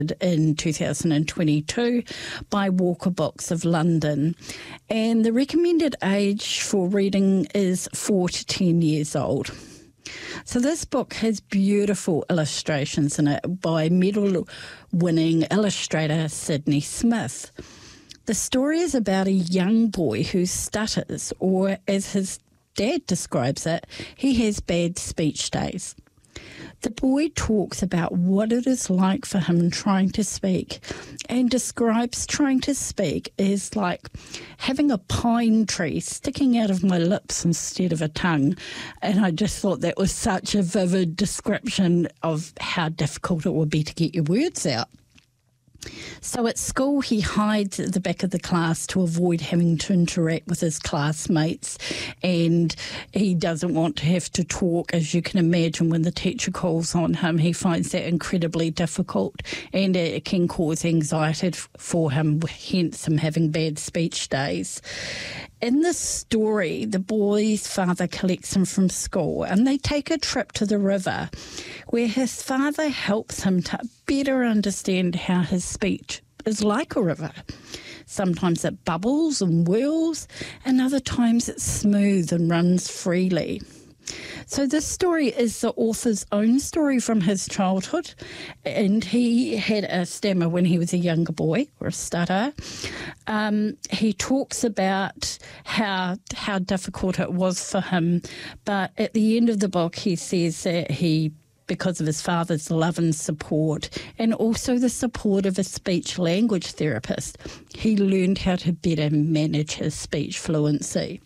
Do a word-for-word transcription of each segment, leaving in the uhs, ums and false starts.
in two thousand twenty-two by Walker Books of London. And the recommended age for reading is four to ten years old. So this book has beautiful illustrations in it by medal-winning illustrator Sydney Smith. The story is about a young boy who stutters, or as his dad describes it, he has bad speech days. The boy talks about what it is like for him trying to speak and describes trying to speak as like having a pine tree sticking out of my lips instead of a tongue. And I just thought that was such a vivid description of how difficult it would be to get your words out. So at school, he hides at the back of the class to avoid having to interact with his classmates, and he doesn't want to have to talk. As you can imagine, when the teacher calls on him, he finds that incredibly difficult, and it can cause anxiety for him, hence him having bad speech days. In this story, the boy's father collects him from school and they take a trip to the river where his father helps him to better understand how his speech is like a river. Sometimes it bubbles and whirls, and other times it's smooth and runs freely. So this story is the author's own story from his childhood, and he had a stammer when he was a younger boy, or a stutter. Um, he talks about how how difficult it was for him, but at the end of the book he says that he, because of his father's love and support, and also the support of a speech language therapist, he learned how to better manage his speech fluency.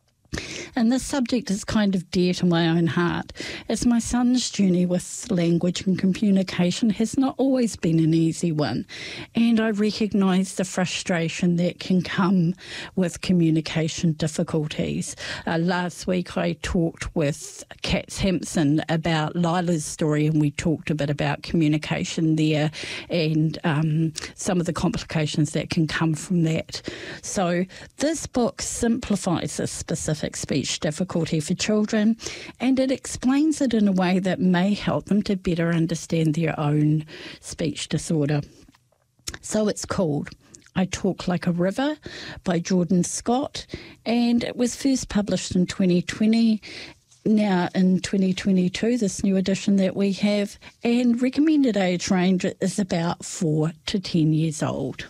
And this subject is kind of dear to my own heart, as my son's journey with language and communication has not always been an easy one, and I recognise the frustration that can come with communication difficulties. Uh, last week I talked with Kat Hampson about Lila's story, and we talked a bit about communication there and um, some of the complications that can come from that. So this book simplifies this specific speech difficulty for children, and it explains it in a way that may help them to better understand their own speech disorder. So it's called I Talk Like a River by Jordan Scott, and it was first published in twenty twenty. Now in twenty twenty-two, this new edition that we have, and recommended age range is about four to ten years old.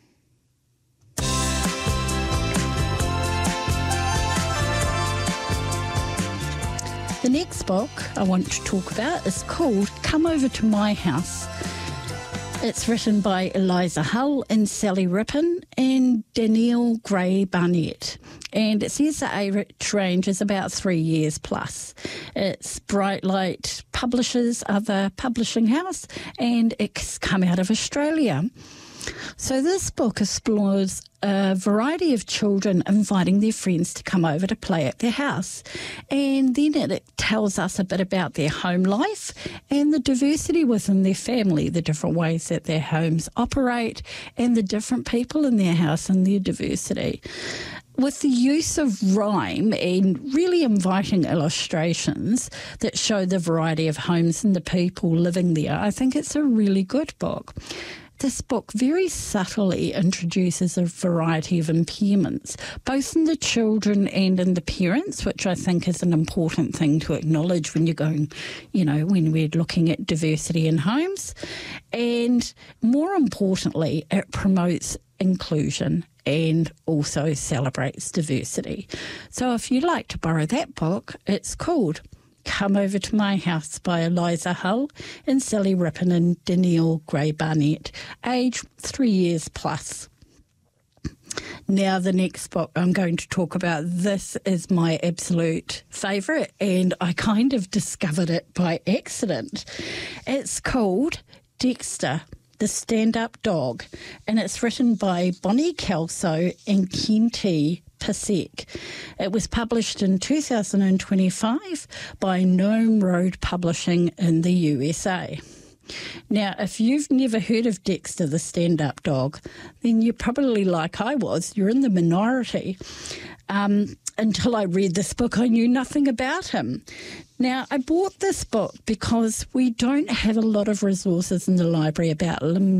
The next book I want to talk about is called Come Over to My House. It's written by Eliza Hull and Sally Rippon and Danielle Gray Barnett. And it says the age range is about three years plus. It's Bright Light Publishers, other publishing house, and it's come out of Australia. So this book explores a variety of children inviting their friends to come over to play at their house. And then it tells us a bit about their home life and the diversity within their family, the different ways that their homes operate, and the different people in their house and their diversity. With the use of rhyme and really inviting illustrations that show the variety of homes and the people living there, I think it's a really good book. This book very subtly introduces a variety of impairments, both in the children and in the parents, which I think is an important thing to acknowledge when you're going, you know, when we're looking at diversity in homes. And more importantly, it promotes inclusion and also celebrates diversity. So if you'd like to borrow that book, it's called Come Over to My House by Eliza Hull and Sally Rippon and Danielle Gray Barnett, age three years plus. Now the next book I'm going to talk about, this is my absolute favourite, and I kind of discovered it by accident. It's called Dexter, the Stand-Up Dog, and it's written by Bonnie Kelso and Kenti Pasek. It was published in two thousand twenty-five by Gnome Road Publishing in the U S A. Now, if you've never heard of Dexter the Stand-Up Dog, then you're probably like I was, you're in the minority. Um, until I read this book, I knew nothing about him. Now, I bought this book because we don't have a lot of resources in the library about Lim